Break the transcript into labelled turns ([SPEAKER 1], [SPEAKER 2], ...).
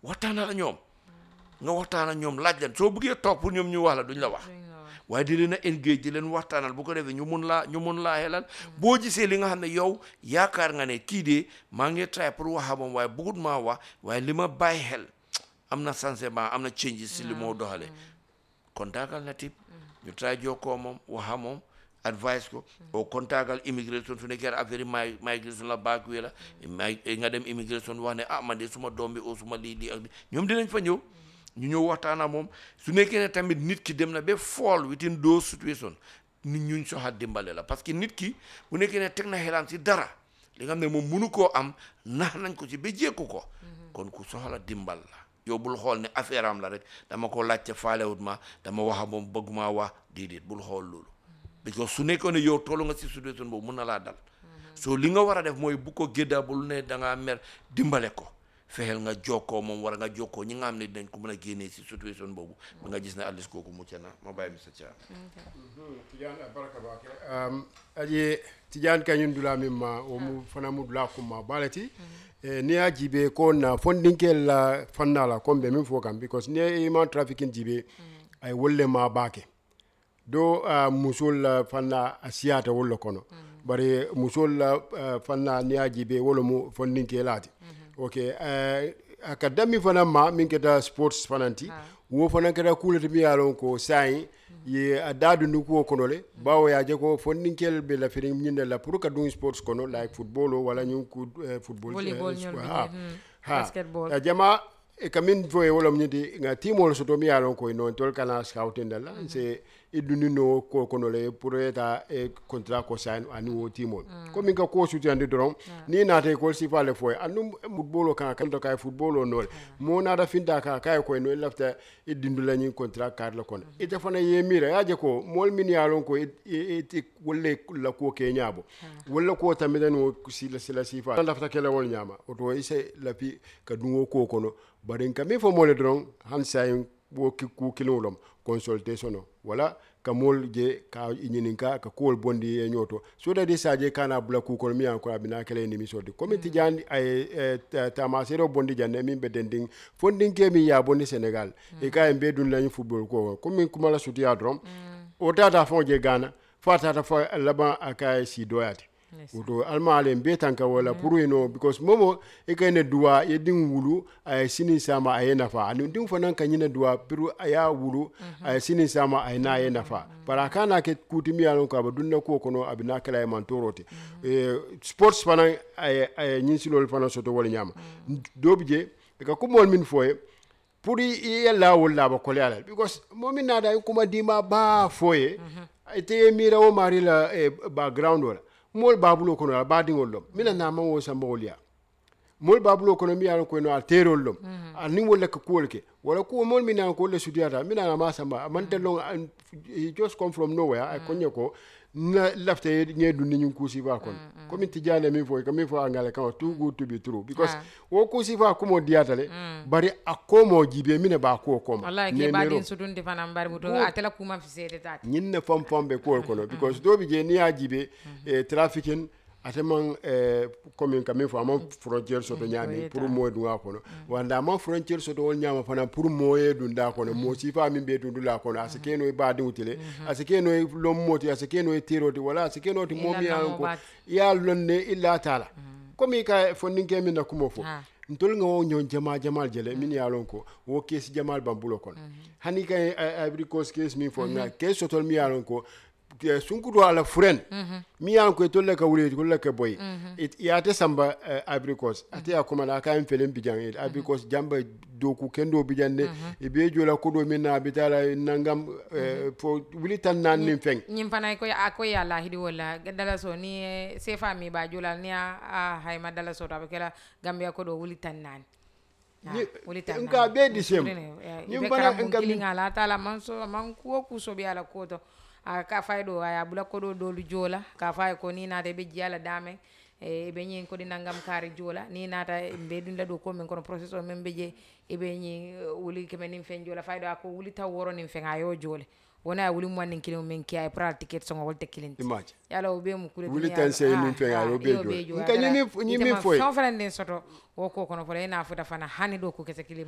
[SPEAKER 1] waxtaanal ak ñoom nga waxtaan ak ñoom laaj leen soo bëggee toog pour ñoom ñu wax la duñ la wax waaye di leen a engage di leen waxtaanal bu ko defee ñu mun laa xelal boo gisee li nga xam ne yow yaakaar nga ne kii de maa ngi try pour wax moom waaye bëggut maa wax waaye li ma bàyyi xel am na changement am na changes si li moo doxale contactal na tip ñu try jokkoo moom waxa moom advice ko o contactal immigration su nekkee affaire migration la back wi la nga dem immigration wax ne man de suma doom bi o suma lii ak ñoom dinañ fa ñëw ñu ñëw waxtaan ak moom su nekkee ne tamit nit ki dem na ba fall within those situation nit ñuñ soxla dimbale la parce que nit ki bu nekkee ne teg na xelam si dara li nga xam ne moom mënu koo am nax nañ ko ci ba jékku ko kon ku soxla dimbal la yow bul xool ne affaire am la rek dama ko laajte faalewut ma dama wax moom bëgguma wax déedéet bul xool loolu because su nekkoon ne yow tollu nga si situation boobu mun na laa dal soo li nga war a def mooy bu ko géddaa bul ne da ngaa mer dimbale ko fexeel nga jokkoo moom war nga jokkoo ñi nga xam ne dañ ko mën a génnee si situation boobu ba nga gis ne at least kooku mucc na ma bàyyi Mr. Chia
[SPEAKER 2] Tidiane baraka bake aje Tidiane kañum dula min ma o mu fana mu dula kuma balati ni a jibe ko na fondinkel la fanna la kombe min fo kam because ni human trafficking jibe ay wolle ma bake do musul la fanna asiyata wolle kono bari musul la fanna ni a jibe wolo mu fondinkelati okay akadami fana ma min keta sports fananti wo fana keta kulati mi yalon ko sai ye adadu nuko kono le bawo ya je ko fondinkel be la firin nyinde la pour ka dun sports kono like football wala nyun ku football
[SPEAKER 3] volleyball
[SPEAKER 2] basketball jama e kamin fo e wolom nyidi nga timol so to mi yalon ko non tol kana scouting dalla c'est iduni no ko kono le pour eta e contrat ko sign anu wo timol ko min ka ko suti ande doron ni na te ko si fale fo anu football kan kan to kay football no mo na da finda ka kay ko no lafta idindu la ni contrat card la kono ite fana yemira yaje ko mol min yalon ko ite wolle la ko ke nyaabo walla ko tamiden wo si la sifa lafta kala wol nyama oto ise la pi ka dungo ko kono barin ka mi fo mole doron han sayin wo ku kilolom consultation wala ka mol je ka inyininka ka kol bondi e nyoto so da de saje kana bula ku ko mi an ko abina kele ni mi sodi comme tidiane ay tamasero bondi janne min be dending fonding ke mi ya bondi Senegal e ka en be dun lañu football ko comme kuma la sudi adrom o tata fon je gana fatata fo laba akay si doyati woto almaale mbe tanka wala pour eno because momo e kayne duwa ye din wulu ay sini sama ay nafa anu din fanan kanyina duwa pour aya wulu ay sini sama ay na ay nafa para kana ke kutimi alon ko abadunna ko kono abina kala e mantorote sports fanan ay nyinsilol fanan soto wala nyama dobije e ka kumol min foye pour yella wala ba ko yalla because momin nada kuma dima ba foye ite mira o mari la background wala mol babulo kono ba dingol lom mina na ma wo sambolia mol babulo kono mi an ko no alterol lom ani wala ko kolke wala ko mol mina ko le sudiata mina na ma samba man te long he just come from nowhere ay konye ko na lafte nyedu ni nyun kusi ba kon comme tijane mi fo comme fo angale kan too good to be true because wo kusi ba ko mo diata le bari akomo jibe mina ba ko komo
[SPEAKER 3] wallahi ke ba din sudun de fanam bari muto atela kuma fi sede tat
[SPEAKER 2] nyinne fam be ko kono because do bi je ni ajibe trafficking ateman comme quand même faut am frontière soto nyami pour mo du kono wanda am frontière soto wol nyama fana pour moye du nda kono mo si fa min be du la kono asikeno e ba dingutile asikeno e lom moti asikeno e tiroti wala asikeno ti momi ko ya lonne illa taala comme ka fondinke min na kumo fo ntol nga wo nyon jamal jele min ya lon ko wo kes jamal bambulo kono hani kay Ivory Coast kes min fo na kes sotol mi ya lon ko sunkudo ala furen mi yan ko tolle ka wuri ko leke boy ya te samba Ivory Coast ate akoma na ka en felen bijan Ivory Coast jamba doku kendo bijande e be jola ko do min na bitala nangam fo wuli tan nan nim feng
[SPEAKER 3] nyim fana ko akoy Allah hidi wala dala so ni sefa mi ba jola ni hayma dala so tabakela Gambia ko do wuli tan nan wuli tan
[SPEAKER 2] nka be disem
[SPEAKER 3] nyim fana nka ngala tala man ko so bi ala ko to ka faydo aya bula ko do dolu jola ka fay ko ni nata be jala dame e be nyin ko di nangam kari jola ni nata be dun la do ko men kono process o men be je e be nyi wuli ke men fen jola faydo ko wuli ta woro nin fen ayo jole wona wuli mo nin kilo men ki ay pral ticket so ngol te kilin yalla o be mu kule
[SPEAKER 2] wuli tan sey nin fen ayo be jole nka nyimi foy
[SPEAKER 3] so fana den soto o ko kono fo le na futa fana hani do ko kese kilim